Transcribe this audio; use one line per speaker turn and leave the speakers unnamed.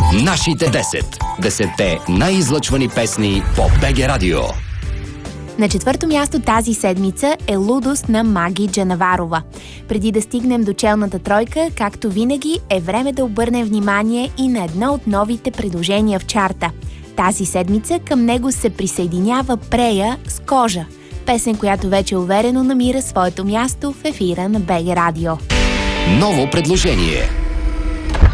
Нашите 10. 10-те най-излъчвани песни по БГ Радио.
На четвърто място тази седмица е Лудост на Маги Джанаварова. Преди да стигнем до челната тройка, както винаги, е време да обърнем внимание и на едно от новите предложения в чарта. Тази седмица към него се присъединява Прея с Кожа. Песен, която вече уверено намира своето място в ефира на БГ Радио.
Ново предложение.